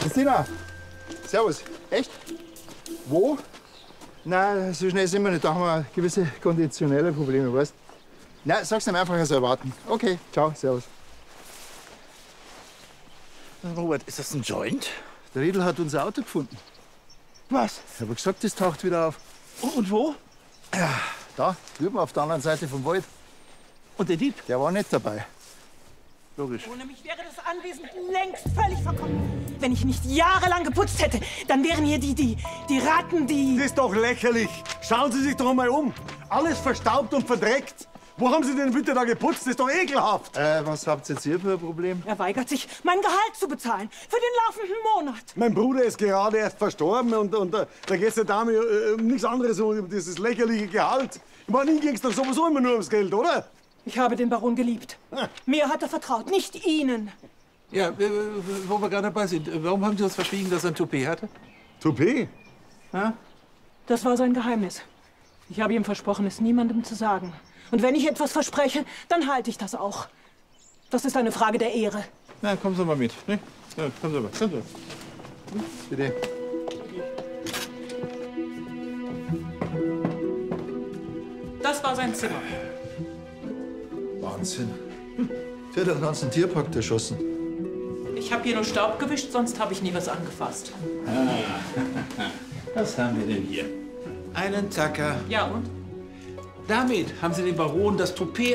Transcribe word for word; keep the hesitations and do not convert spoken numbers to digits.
Christina! Servus. Echt? Wo? Nein, so schnell sind wir nicht. Da haben wir gewisse konditionelle Probleme, weißt du? Nein, sag's ihm einfach, er soll warten. Okay, ciao, servus. Robert, ist das ein Joint? Der Riedl hat unser Auto gefunden. Was? Ich habe gesagt, das taucht wieder auf. Und wo? Ja, da, drüben auf der anderen Seite vom Wald. Und der Dieb? Der war nicht dabei. Logisch. Ohne mich wäre das Anwesen längst völlig verkommen. Wenn ich nicht jahrelang geputzt hätte, dann wären hier die, die, die Ratten, die... Das ist doch lächerlich. Schauen Sie sich doch mal um. Alles verstaubt und verdreckt. Wo haben Sie denn bitte da geputzt? Das ist doch ekelhaft. Äh, was habt ihr jetzt hier für ein Problem? Er weigert sich, mein Gehalt zu bezahlen. Für den laufenden Monat. Mein Bruder ist gerade erst verstorben und, und äh, da geht es der Dame äh, um nichts anderes, um dieses lächerliche Gehalt. Ich meine, Ihnen ging es doch sowieso immer nur ums Geld, oder? Ich habe den Baron geliebt. Mir hat er vertraut, nicht Ihnen. Ja, äh, wo wir gerade dabei sind, warum haben Sie uns verschwiegen, dass er ein Toupet hatte? Toupet? Ja? Das war sein Geheimnis. Ich habe ihm versprochen, es niemandem zu sagen. Und wenn ich etwas verspreche, dann halte ich das auch. Das ist eine Frage der Ehre. Na, kommen Sie mal mit. Ne? Ja, kommen Sie mal. Kommen Sie mal. Bitte. Das war sein Zimmer. Wahnsinn. Hm. Der hat den ganzen Tierpark erschossen. Ich habe hier nur Staub gewischt, sonst habe ich nie was angefasst. Was haben wir denn hier? Einen Tacker. Ja, und? Damit haben Sie dem Baron das Toupet